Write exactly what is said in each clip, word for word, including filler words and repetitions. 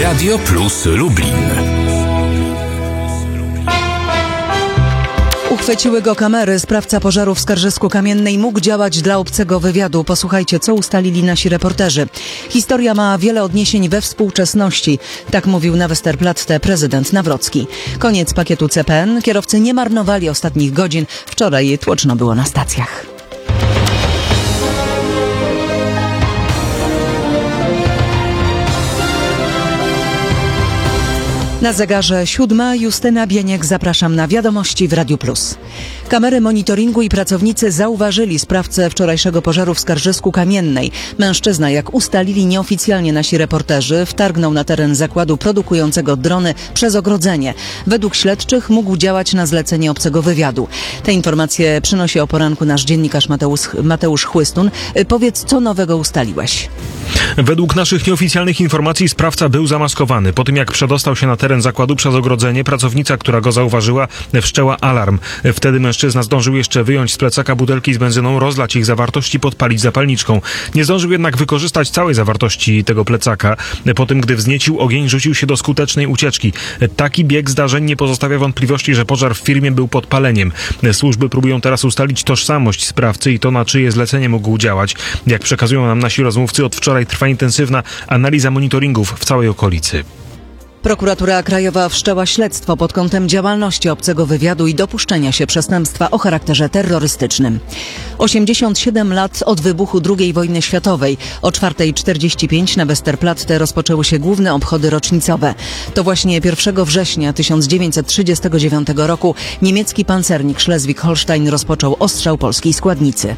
Radio Plus Lublin. Uchwyciły go kamery. Sprawca pożaru w Skarżysku-Kamiennej mógł działać dla obcego wywiadu. Posłuchajcie, co ustalili nasi reporterzy. Historia ma wiele odniesień we współczesności. Tak mówił na Westerplatte prezydent Nawrocki. Koniec pakietu C P N. Kierowcy nie marnowali ostatnich godzin. Wczoraj tłoczno było na stacjach. Na zegarze siódma. Justyna Bieniek, zapraszam na wiadomości w Radiu Plus. Kamery monitoringu i pracownicy zauważyli sprawcę wczorajszego pożaru w Skarżysku-Kamiennej. Mężczyzna, jak ustalili nieoficjalnie nasi reporterzy, wtargnął na teren zakładu produkującego drony przez ogrodzenie. Według śledczych mógł działać na zlecenie obcego wywiadu. Te informacje przynosi o poranku nasz dziennikarz Mateusz, Mateusz Chłystun. Powiedz, co nowego ustaliłeś? Według naszych nieoficjalnych informacji sprawca był zamaskowany. Po tym, jak przedostał się na teren zakładu przez ogrodzenie, pracownica, która go zauważyła, wszczęła alarm. Wtedy mężczyzna zdążył jeszcze wyjąć z plecaka butelki z benzyną, rozlać ich zawartość i podpalić zapalniczką. Nie zdążył jednak wykorzystać całej zawartości tego plecaka. Po tym, gdy wzniecił ogień, rzucił się do skutecznej ucieczki. Taki bieg zdarzeń nie pozostawia wątpliwości, że pożar w firmie był podpaleniem. Służby próbują teraz ustalić tożsamość sprawcy i to, na czyje zlecenie mógł działać. Jak przekazują nam nasi rozmówcy, od wczoraj trwa intensywna analiza monitoringów w całej okolicy. Prokuratura Krajowa wszczęła śledztwo pod kątem działalności obcego wywiadu i dopuszczenia się przestępstwa o charakterze terrorystycznym. osiemdziesiąt siedem lat od wybuchu drugiej wojny światowej. O czwarta czterdzieści pięć na Westerplatte rozpoczęły się główne obchody rocznicowe. To właśnie pierwszego września tysiąc dziewięćset trzydziestego dziewiątego roku niemiecki pancernik Schleswig-Holstein rozpoczął ostrzał polskiej składnicy.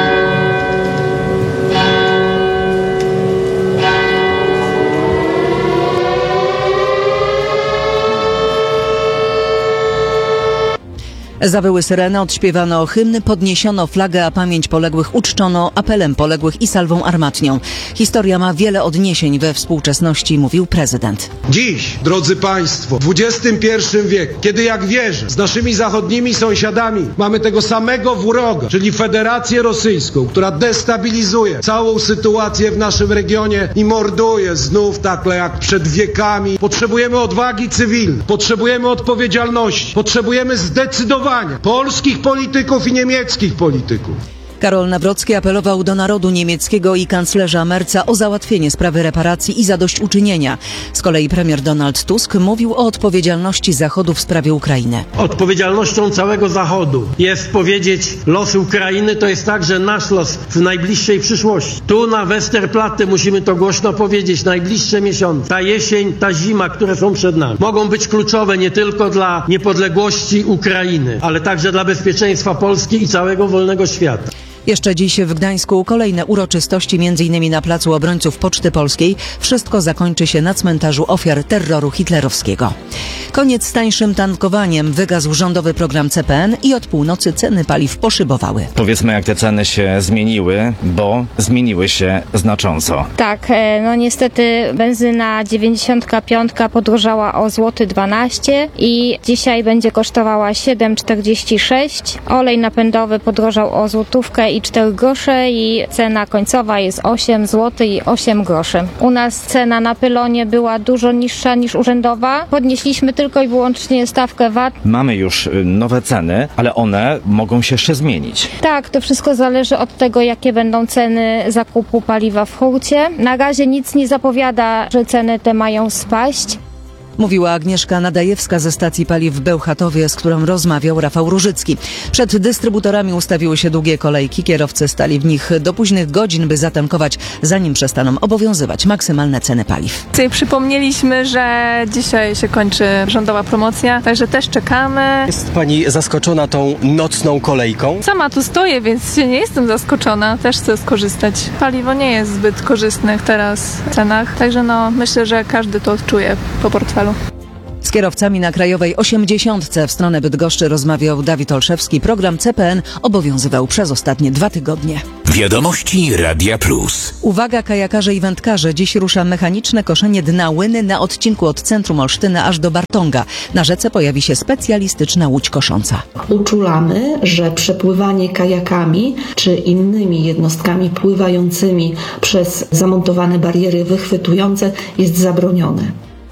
Zawyły syreny, odśpiewano hymny, podniesiono flagę, a pamięć poległych uczczono apelem poległych i salwą armatnią. Historia ma wiele odniesień we współczesności, mówił prezydent. Dziś, drodzy Państwo, w dwudziestym pierwszym wieku, kiedy jak wierzę, z naszymi zachodnimi sąsiadami mamy tego samego wroga, czyli Federację Rosyjską, która destabilizuje całą sytuację w naszym regionie i morduje znów tak jak przed wiekami. Potrzebujemy odwagi cywilnej, potrzebujemy odpowiedzialności, potrzebujemy zdecydowania polskich polityków i niemieckich polityków. Karol Nawrocki apelował do narodu niemieckiego i kanclerza Merca o załatwienie sprawy reparacji i zadośćuczynienia. Z kolei premier Donald Tusk mówił o odpowiedzialności Zachodu w sprawie Ukrainy. Odpowiedzialnością całego Zachodu jest powiedzieć, los Ukrainy to jest także nasz los w najbliższej przyszłości. Tu na Westerplatte musimy to głośno powiedzieć. Najbliższe miesiące, ta jesień, ta zima, które są przed nami, mogą być kluczowe nie tylko dla niepodległości Ukrainy, ale także dla bezpieczeństwa Polski i całego wolnego świata. Jeszcze dziś w Gdańsku kolejne uroczystości, między innymi na Placu Obrońców Poczty Polskiej. Wszystko zakończy się na cmentarzu ofiar terroru hitlerowskiego. Koniec z tańszym tankowaniem. Wygasł rządowy program C P N i od północy ceny paliw poszybowały. Powiedzmy, jak te ceny się zmieniły, bo zmieniły się znacząco. Tak, no niestety benzyna dziewięćdziesiątka piątka podrożała o złoty dwanaście i dzisiaj będzie kosztowała siedem czterdzieści sześć. Olej napędowy podrożał o złotówkę i cztery grosze i cena końcowa jest osiem złotych i osiem groszy. U nas cena na pylonie była dużo niższa niż urzędowa. Podnieśliśmy tylko i wyłącznie stawkę V A T. Mamy już nowe ceny, ale one mogą się jeszcze zmienić. Tak, to wszystko zależy od tego, jakie będą ceny zakupu paliwa w hurcie. Na razie nic nie zapowiada, że ceny te mają spaść. Mówiła Agnieszka Nadajewska ze stacji paliw w Bełchatowie, z którą rozmawiał Rafał Różycki. Przed dystrybutorami ustawiły się długie kolejki. Kierowcy stali w nich do późnych godzin, by zatankować, zanim przestaną obowiązywać maksymalne ceny paliw. Przypomnieliśmy, że dzisiaj się kończy rządowa promocja, także też czekamy. Jest pani zaskoczona tą nocną kolejką? Sama tu stoję, więc nie jestem zaskoczona. Też chcę skorzystać. Paliwo nie jest zbyt korzystne teraz w cenach, także no myślę, że każdy to odczuje po portfelu. Z kierowcami na Krajowej osiemdziesiątce w stronę Bydgoszczy rozmawiał Dawid Olszewski. Program C P N obowiązywał przez ostatnie dwa tygodnie. Wiadomości Radia Plus. Uwaga, kajakarze i wędkarze. Dziś rusza mechaniczne koszenie dna Łyny na odcinku od centrum Olsztyna aż do Bartonga. Na rzece pojawi się specjalistyczna łódź kosząca. Uczulamy, że przepływanie kajakami czy innymi jednostkami pływającymi przez zamontowane bariery wychwytujące jest zabronione.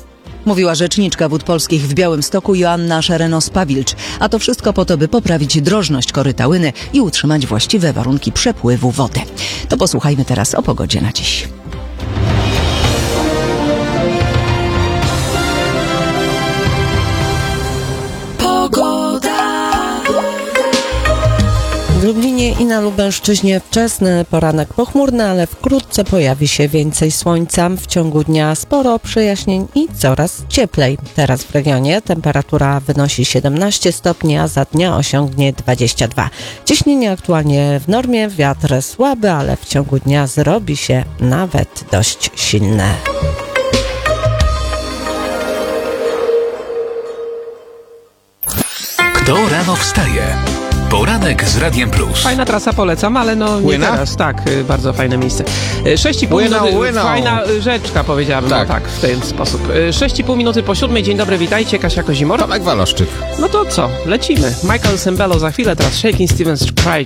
Mówiła rzeczniczka Wód Polskich w Białymstoku Joanna Szerenos-Pawilcz. A to wszystko po to, by poprawić drożność koryta Łyny i utrzymać właściwe warunki przepływu wody. To posłuchajmy teraz o pogodzie na dziś. W Lublinie i na Lubelszczyźnie wczesny poranek pochmurny, ale wkrótce pojawi się więcej słońca. W ciągu dnia sporo przejaśnień i coraz cieplej. Teraz w regionie temperatura wynosi siedemnaście stopni, a za dnia osiągnie dwadzieścia dwa. Ciśnienie aktualnie w normie, wiatr słaby, ale w ciągu dnia zrobi się nawet dość silne. Kto rano wstaje? Poranek z Radiem Plus. Fajna trasa, polecam, ale no nie Łyna? teraz. Tak, y, bardzo fajne miejsce. Y, sześć i pół Łyną, minuty, łyną. fajna y, rzeczka, powiedziałabym, Tak. no tak, w ten sposób. Y, sześć i pół minuty po siódmej, dzień dobry, witajcie, Kasia Kozimor. Tomek Waloszczyk. No to co, lecimy. Michael Sembello za chwilę, teraz Shakin' Stevens Cry